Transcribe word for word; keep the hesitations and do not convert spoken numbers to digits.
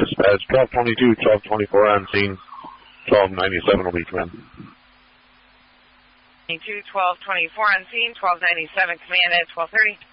Dispatch, twelve twenty-two, twelve twenty-four on scene, twelve ninety-seven will be command. twelve twenty-four on scene, twelve ninety-seven command at twelve thirty.